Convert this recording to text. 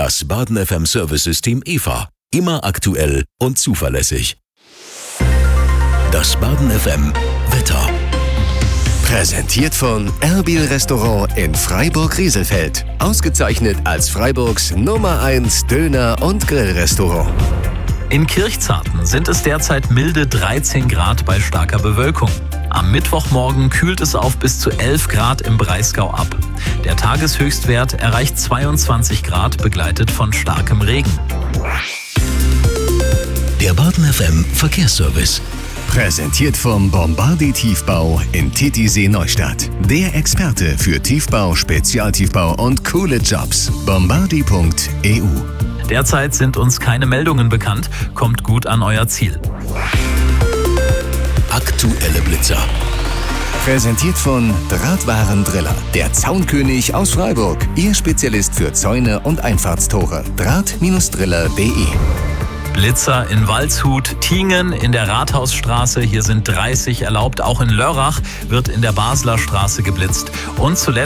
Das Baden FM Service-System EVA. Immer aktuell und zuverlässig. Das Baden FM Wetter. Präsentiert von Erbil Restaurant in Freiburg-Rieselfeld. Ausgezeichnet als Freiburgs Nummer 1 Döner- und Grillrestaurant. In Kirchzarten sind es derzeit milde 13 Grad bei starker Bewölkung. Am Mittwochmorgen kühlt es auf bis zu 11 Grad im Breisgau ab. Der Tageshöchstwert erreicht 22 Grad, begleitet von starkem Regen. Der Baden FM Verkehrsservice. Präsentiert vom Bombardi Tiefbau in Titisee Neustadt. Der Experte für Tiefbau, Spezialtiefbau und coole Jobs. Bombardi.eu. Derzeit sind uns keine Meldungen bekannt. Kommt gut an euer Ziel. Aktuelle Blitzer. Präsentiert von Drahtwarendriller. Der Zaunkönig aus Freiburg. Ihr Spezialist für Zäune und Einfahrtstore. Draht-driller.de. Blitzer in Waldshut, Tiengen in der Rathausstraße, hier sind 30 erlaubt. Auch in Lörrach wird in der Basler Straße geblitzt. Und zuletzt